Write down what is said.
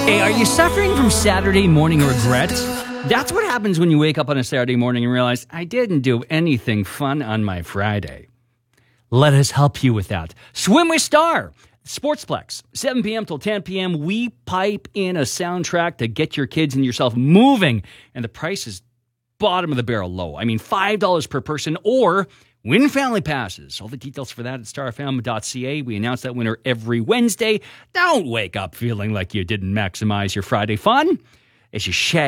Hey, are you suffering from Saturday morning regret? That's what happens when you wake up on a Saturday morning and realize, I didn't do anything fun on my Friday. Let us help you with that. Swim with Star, Sportsplex, 7 p.m. till 10 p.m. We pipe in a soundtrack to get your kids and yourself moving, and the price is bottom of the barrel low. I mean, $5 per person, or win family passes. All the details for that at starfm.ca. We announce that winner every Wednesday. Don't wake up feeling like you didn't maximize your Friday fun as you shag